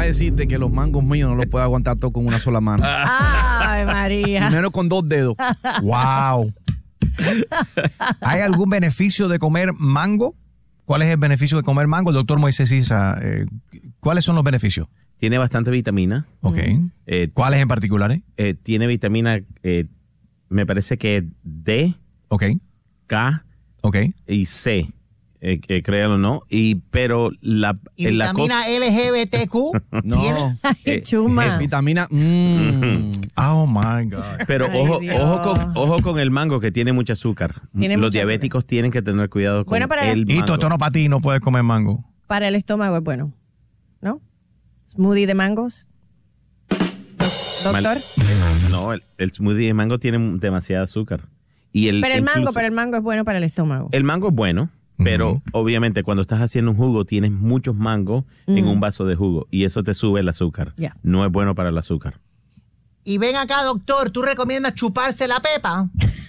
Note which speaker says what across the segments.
Speaker 1: Déjame decirte que los mangos míos no los puedo aguantar todo con una sola mano.
Speaker 2: Ay, María.
Speaker 1: Primero con 2 dedos.
Speaker 3: Wow. ¿Hay algún beneficio de comer mango? ¿Cuál es el beneficio de comer mango? El doctor Moisés Isa, ¿cuáles son los beneficios?
Speaker 4: Tiene bastante vitamina.
Speaker 3: Ok. ¿Cuáles en particular?
Speaker 4: Tiene vitamina, me parece que D,
Speaker 3: Ok.
Speaker 4: K
Speaker 3: Ok.
Speaker 4: y C. Créalo o no. Pero la
Speaker 5: vitamina LGBTQ.
Speaker 1: No.
Speaker 2: Chuma.
Speaker 1: Es vitamina.
Speaker 3: Oh my God.
Speaker 4: Pero
Speaker 2: Ay,
Speaker 4: ojo con el mango, que tiene mucho azúcar.
Speaker 2: Tiene
Speaker 4: Los
Speaker 2: mucho
Speaker 4: diabéticos tienen que tener cuidado con
Speaker 2: Bueno, para
Speaker 4: el
Speaker 3: Y
Speaker 4: mango.
Speaker 3: esto no para ti, no puedes comer mango.
Speaker 2: Para el estómago es bueno, ¿no? Smoothie de mangos. Doctor.
Speaker 4: No, el smoothie de mango tiene demasiado azúcar.
Speaker 2: Pero el mango es bueno para el estómago.
Speaker 4: El mango es bueno, pero obviamente cuando estás haciendo un jugo tienes muchos mangos en un vaso de jugo y eso te sube el azúcar.
Speaker 2: Ya.
Speaker 4: No es bueno para el azúcar.
Speaker 5: Y ven acá, doctor, ¿tú recomiendas chuparse la pepa?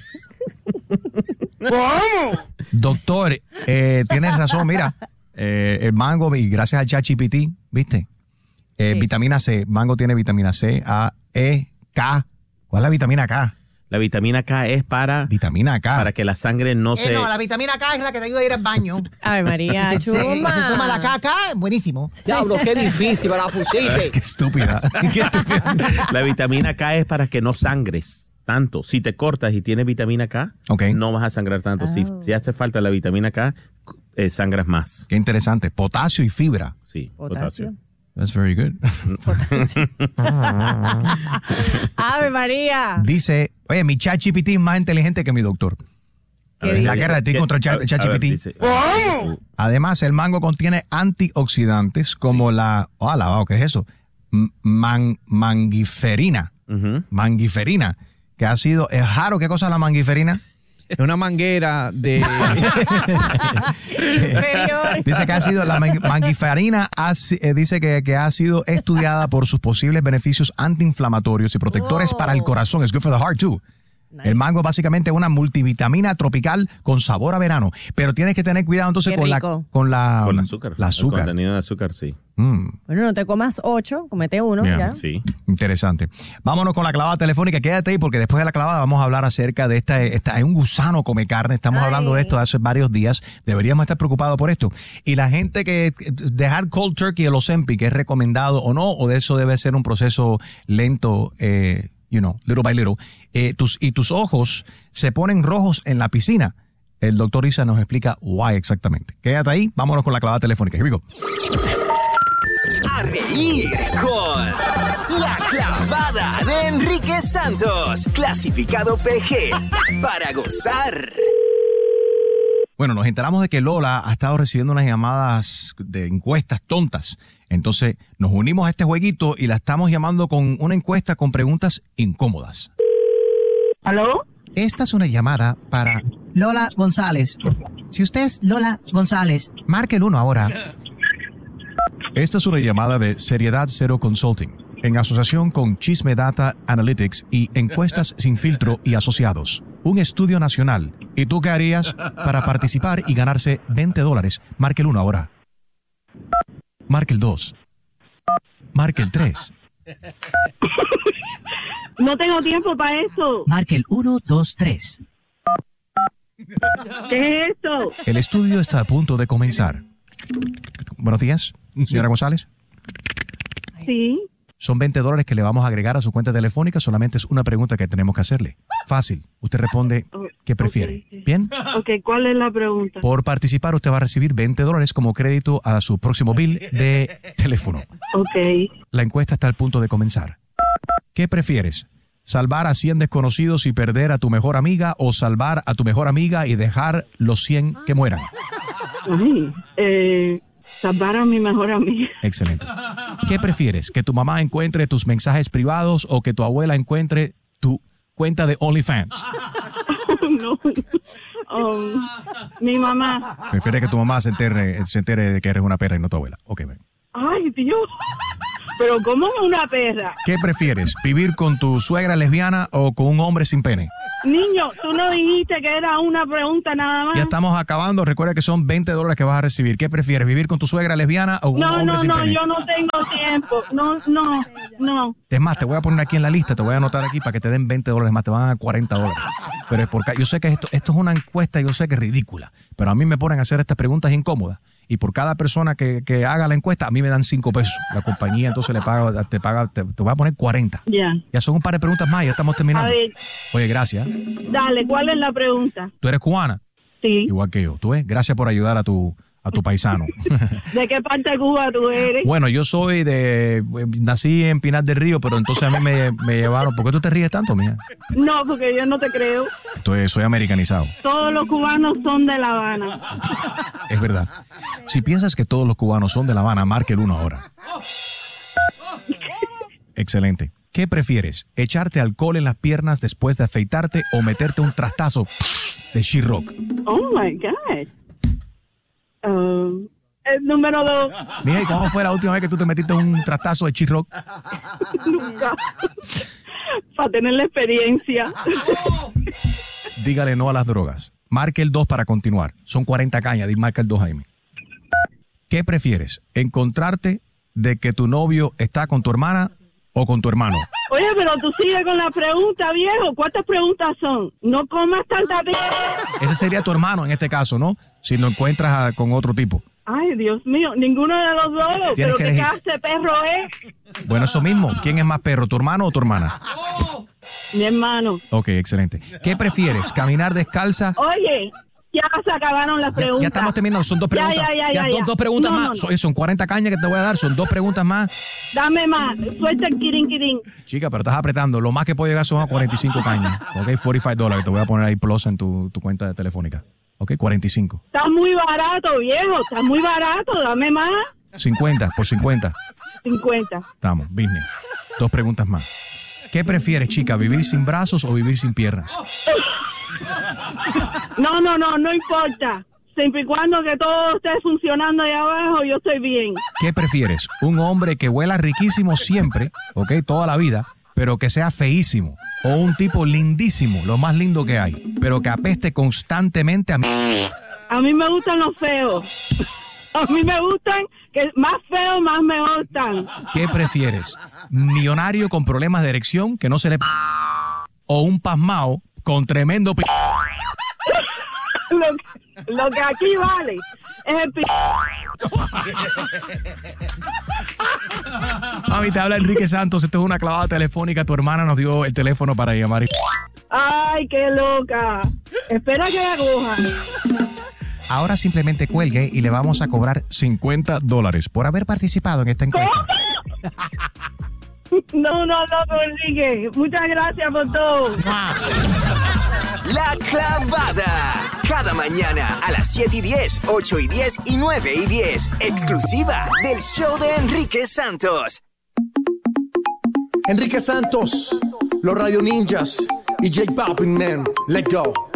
Speaker 3: Doctor, tienes razón, mira, el mango, y gracias al ChatGPT, ¿viste? Vitamina C, mango tiene vitamina C, A, E, K. ¿Cuál es la vitamina K?
Speaker 4: La vitamina K es para que la sangre no se...
Speaker 5: No, la vitamina K es la que te ayuda a ir al baño.
Speaker 2: Ay, María,
Speaker 5: Se toma la
Speaker 2: chuma.
Speaker 5: caca, buenísimo.
Speaker 6: Diablo, qué difícil me la pusiste.
Speaker 3: Qué estúpida. Qué estúpida.
Speaker 4: La vitamina K es para que no sangres tanto. Si te cortas y tienes vitamina K, no vas a sangrar tanto. Si hace falta la vitamina K, sangras más.
Speaker 3: Qué interesante. Potasio y fibra.
Speaker 4: Sí, potasio.
Speaker 3: That's very good.
Speaker 2: Ave María.
Speaker 3: Dice, oye, mi ChatGPT es más inteligente que mi doctor. La guerra de ti contra el ChatGPT. Además, el mango contiene antioxidantes como ¿qué es eso? Mangiferina. Mangiferina. Que ha sido, es raro, ¿qué cosa es la mangiferina?
Speaker 1: Es una manguera de...
Speaker 3: Dice que ha sido la mangiferina, dice que ha sido estudiada por sus posibles beneficios antiinflamatorios y protectores para el corazón. It's good for the heart too. Nice. El mango es básicamente una multivitamina tropical con sabor a verano, pero tienes que tener cuidado entonces con el azúcar.
Speaker 4: El contenido de azúcar, sí.
Speaker 2: Bueno, no te comas 8, comete 1. Ya.
Speaker 4: Sí.
Speaker 3: Interesante. Vámonos con la clavada telefónica. Quédate ahí porque después de la clavada vamos a hablar acerca de hay un gusano come carne. Estamos hablando de esto hace varios días. Deberíamos estar preocupados por esto. Y la gente que dejar cold turkey, el Ozempic, ¿es recomendado o no? ¿O de eso debe ser un proceso lento, little by little? Tus ojos se ponen rojos en la piscina. El doctor Isa nos explica why exactamente. Quédate ahí. Vámonos con la clavada telefónica. Here we go.
Speaker 7: A reír con La Clavada de Enrique Santos, clasificado PG, para gozar.
Speaker 3: Bueno, nos enteramos de que Lola ha estado recibiendo unas llamadas de encuestas tontas. Entonces nos unimos a este jueguito y la estamos llamando con una encuesta con preguntas incómodas.
Speaker 8: ¿Aló?
Speaker 3: Esta es una llamada para
Speaker 8: Lola González.
Speaker 3: Si usted es
Speaker 8: Lola González,
Speaker 3: marque el 1 ahora. Esta es una llamada de Seriedad Cero Consulting, en asociación con Chisme Data Analytics y Encuestas Sin Filtro y Asociados. Un estudio nacional. ¿Y tú qué harías para participar y ganarse $20? Marque el 1 ahora. Marque el 2. Marque el 3.
Speaker 8: no tengo tiempo para eso.
Speaker 6: Marque el 1, 2, 3.
Speaker 8: ¿Qué es esto?
Speaker 3: El estudio está a punto de comenzar. Buenos días, señora González.
Speaker 8: Sí.
Speaker 3: Son $20 que le vamos a agregar a su cuenta telefónica. Solamente es una pregunta que tenemos que hacerle. Fácil. Usted responde qué prefiere.
Speaker 8: Okay.
Speaker 3: ¿Bien?
Speaker 8: Ok, ¿cuál es la pregunta?
Speaker 3: Por participar, usted va a recibir $20 como crédito a su próximo bill de teléfono.
Speaker 8: Ok.
Speaker 3: La encuesta está al punto de comenzar. ¿Qué prefieres? ¿Salvar a 100 desconocidos y perder a tu mejor amiga o salvar a tu mejor amiga y dejar los 100 que mueran?
Speaker 8: Salvar a mi mejor amiga.
Speaker 3: Excelente. ¿Qué prefieres? ¿Que tu mamá encuentre tus mensajes privados o que tu abuela encuentre tu cuenta de OnlyFans?
Speaker 8: No. Mi mamá.
Speaker 3: Prefiere que tu mamá se entere de que eres una perra y no tu abuela. Ok, man.
Speaker 8: Ay, Dios. Pero ¿cómo una perra?
Speaker 3: ¿Qué prefieres? ¿Vivir con tu suegra lesbiana o con un hombre sin pene?
Speaker 8: Niño, tú no dijiste que era una pregunta nada más.
Speaker 3: Ya estamos acabando. Recuerda que son $20 que vas a recibir. ¿Qué prefieres, vivir con tu suegra lesbiana o un hombre sin pene?
Speaker 8: Yo no tengo tiempo. No.
Speaker 3: Es más, te voy a poner aquí en la lista, te voy a anotar aquí para que te den $20 más, te van a dar $40. Pero es porque yo sé que esto es una encuesta, yo sé que es ridícula, pero a mí me ponen a hacer estas preguntas incómodas. Y por cada persona que haga la encuesta, a mí me dan $5. La compañía entonces te voy a poner 40. Ya son un par de preguntas más, ya estamos terminando.
Speaker 8: A ver.
Speaker 3: Oye, gracias.
Speaker 8: Dale, ¿cuál es la pregunta?
Speaker 3: ¿Tú eres cubana?
Speaker 8: Sí.
Speaker 3: Igual que yo. ¿Tú ves? Gracias por ayudar a tu paisano.
Speaker 8: ¿De qué parte de Cuba tú eres?
Speaker 3: Bueno, yo nací en Pinar del Río, pero entonces a mí me llevaron. ¿Por qué tú te ríes tanto, mija?
Speaker 8: No, porque yo no te creo.
Speaker 3: Soy americanizado.
Speaker 8: Todos los cubanos son de La Habana.
Speaker 3: Es verdad. Si piensas que todos los cubanos son de La Habana, marque el 1 ahora. Excelente. ¿Qué prefieres? ¿Echarte alcohol en las piernas después de afeitarte o meterte un trastazo de She-Rock?
Speaker 8: Oh, my God. El número 2.
Speaker 3: Mira, ¿y cómo fue la última vez que tú te metiste un trastazo de She-Rock?
Speaker 8: Nunca. Para tener la experiencia.
Speaker 3: Dígale no a las drogas. Marque el 2 para continuar. Son 40 cañas. Marca el 2, Jaime. ¿Qué prefieres? ¿Encontrarte de que tu novio está con tu hermana o con tu hermano?
Speaker 8: Oye, pero tú sigues con la pregunta, viejo. ¿Cuántas preguntas son? No comas tanta piedra.
Speaker 3: Ese sería tu hermano en este caso, ¿no? Si lo encuentras con otro tipo.
Speaker 8: Ay, Dios mío, ninguno de los dos. ¿Pero qué clase de perro es?
Speaker 3: Bueno, eso mismo. ¿Quién es más perro, tu hermano o tu hermana?
Speaker 8: Mi hermano.
Speaker 3: Ok, excelente. ¿Qué prefieres? ¿Caminar descalza?
Speaker 8: Oye, ya se acabaron las preguntas.
Speaker 3: Ya estamos terminando, son 2 preguntas.
Speaker 8: Ya.
Speaker 3: Dos preguntas más. No. Son 40 cañas que te voy a dar, son 2 preguntas más.
Speaker 8: Dame más, suelta el quirín.
Speaker 3: Chica, pero estás apretando. Lo más que puedo llegar son a 45 cañas. Ok, $45 que te voy a poner ahí plus en tu cuenta telefónica. Ok, 45.
Speaker 8: Está muy barato, viejo, está muy barato, dame más.
Speaker 3: 50, por 50.
Speaker 8: 50.
Speaker 3: Estamos, business. 2 preguntas más. ¿Qué prefieres, chica, vivir sin brazos o vivir sin piernas?
Speaker 8: No importa. Siempre y cuando que todo esté funcionando ahí abajo, yo estoy bien.
Speaker 3: ¿Qué prefieres? ¿Un hombre que huela riquísimo siempre, ok, toda la vida, pero que sea feísimo? ¿O un tipo lindísimo, lo más lindo que hay, pero que apeste constantemente a mí?
Speaker 8: A mí me gustan los feos. A mí me gustan que más feos, más me gustan.
Speaker 3: ¿Qué prefieres? ¿Millonario con problemas de erección que no se le... o un pasmao con tremendo...
Speaker 8: Lo que aquí vale es el
Speaker 3: Mami, te habla Enrique Santos. Esto es una clavada telefónica. Tu hermana nos dio el teléfono para llamar.
Speaker 8: Ay, qué loca. Espera que la coja.
Speaker 3: Ahora simplemente cuelgue y le vamos a cobrar $50 por haber participado en esta encuesta.
Speaker 8: No, Enrique. Muchas gracias por todo.
Speaker 7: La Clavada. Cada mañana a las 7:10, 8:10 y 9:10. Exclusiva del show de Enrique Santos.
Speaker 9: Enrique Santos, los Radio Ninjas y J Balvin, man. Let's go.